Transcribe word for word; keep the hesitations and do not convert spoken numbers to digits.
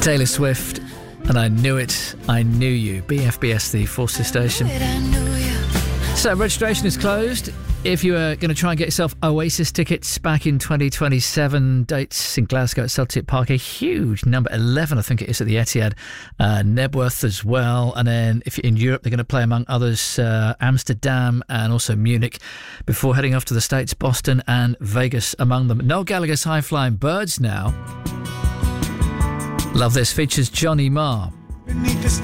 Taylor Swift, and I Knew It, I Knew You. B F B S, the Forces station. So registration is closed. If you are going to try and get yourself Oasis tickets back in twenty twenty-seven, dates in Glasgow at Celtic Park, a huge number, eleven I think it is at the Etihad, uh, Nebworth as well. And then if you're in Europe, they're going to play among others uh, Amsterdam and also Munich before heading off to the States, Boston and Vegas among them. Noel Gallagher's High Flying Birds now. Love this, features Johnny Marr. Beneath the